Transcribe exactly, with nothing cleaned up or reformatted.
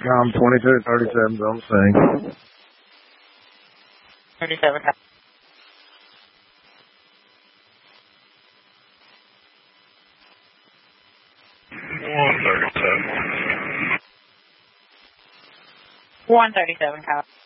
Com twenty-two thirty-seven on the scene. thirty-seven. one thirty-seven. one thirty-seven, copy.